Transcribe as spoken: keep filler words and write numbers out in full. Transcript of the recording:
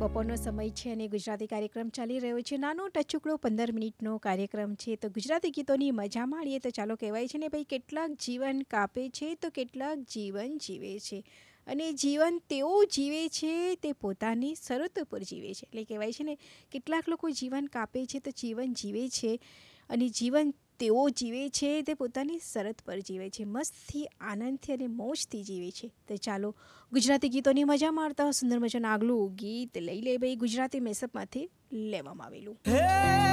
બપોરનો સમય છે અને ગુજરાતી કાર્યક્રમ ચાલી રહ્યો છે. નાનો ટચુકડો પંદર મિનિટનો કાર્યક્રમ છે. તો ગુજરાતી ગીતોની મજા માણીએ. તો ચાલો, કહેવાય છે ને ભાઈ, કેટલાક જીવન કાપે છે તો કેટલાક જીવન જીવે છે. અને જીવન તેઓ જીવે છે તે પોતાની શરતો પર જીવે છે. એટલે કહેવાય છે ને, કેટલાક લોકો જીવન કાપે છે તો જીવન જીવે છે, અને જીવન તેઓ જીવે છે તે પોતાની શરત પર જીવે છે. મસ્તથી, આનંદથી અને મોજથી જીવે છે. તો ચાલો, ગુજરાતી ગીતોની મજા માણતા સુંદર મજાનું આગલું ગીત લઈ લે ભાઈ, ગુજરાતી મેસઅપમાંથી લેવામાં આવેલું.